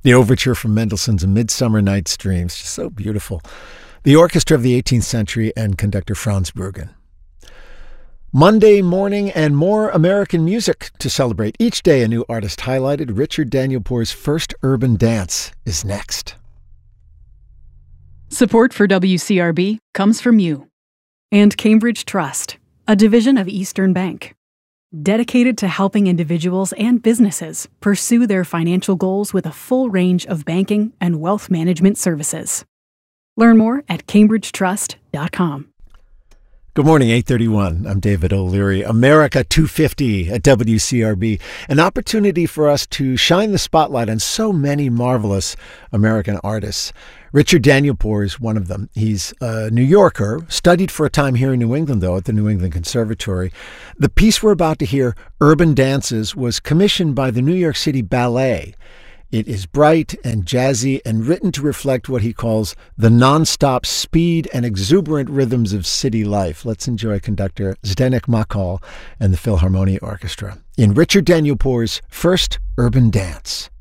The overture from Mendelssohn's A Midsummer Night's Dream. It's just so beautiful. The orchestra of the 18th century and conductor Franz Bruggen. Monday morning and more American music to celebrate. Each day a new artist highlighted. Richard Danielpour's First Urban Dance is next. Support for WCRB comes from you and Cambridge Trust, a division of Eastern Bank, dedicated to helping individuals and businesses pursue their financial goals with a full range of banking and wealth management services. Learn more at cambridgetrust.com. Good morning, 8:31. I'm David O'Leary. America 250 at WCRB. An opportunity for us to shine the spotlight on so many marvelous American artists. Richard Danielpour is one of them. He's a New Yorker, studied for a time here in New England, though, at the New England Conservatory. The piece we're about to hear, Urban Dances, was commissioned by the New York City Ballet. It is bright and jazzy and written to reflect what he calls the nonstop speed and exuberant rhythms of city life. Let's enjoy conductor Zdenek Makol and the Philharmonia Orchestra in Richard Danielpour's First Urban Dance.